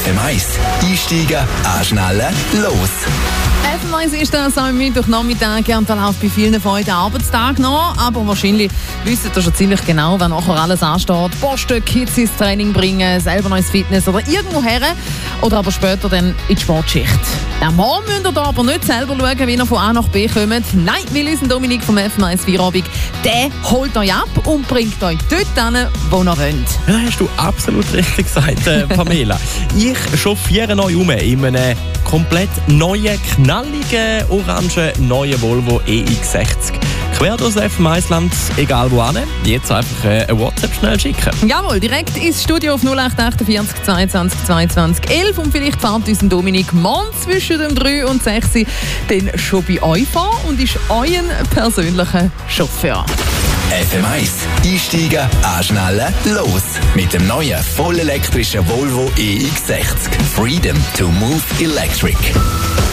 FM1 einsteigen, anschnallen, los. FM1 ist das am Mittwochnachmittag und da läuft bei vielen von euch der Arbeitstag noch. Aber wahrscheinlich wisst ihr schon ziemlich genau, wann nachher alles ansteht. Posten, Kids ins Training bringen, selber noch ins Fitness oder irgendwo her. Oder aber später dann in die Sportschicht. Den Mann müsst ihr da aber nicht selber schauen, wie ihr von A nach B kommt. Nein, weil unser Dominik vom FM1 Feierabend, der holt euch ab und bringt euch dort hin, wo ihr wollt. Ja, hast du absolut richtig gesagt, Pamela. Ich chauffiere neu in einem komplett neuen, knalligen, orangen, neuen Volvo EX60. Quer durchs FM1-Land, egal wo hin. Jetzt einfach eine WhatsApp schnell schicken. Jawohl, direkt ins Studio auf 0848 22 22 11 und vielleicht fährt uns Dominik morgen zwischen dem 3 und 6 dann schon bei euch fahren und ist euer persönlicher Chauffeur. FM1 einsteigen, anschnallen, los. Mit dem neuen vollelektrischen Volvo EX60. Freedom to move electric.